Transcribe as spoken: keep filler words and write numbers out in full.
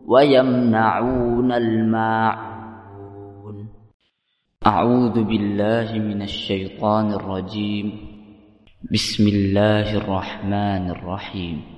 ويمنعون الماعون. أعوذ بالله من الشيطان الرجيم. بسم الله الرحمن الرحيم.